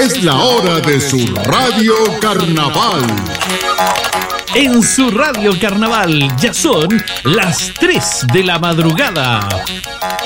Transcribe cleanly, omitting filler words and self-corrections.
Es la hora de su Radio Carnaval. En su Radio Carnaval ya son las 3 de la madrugada.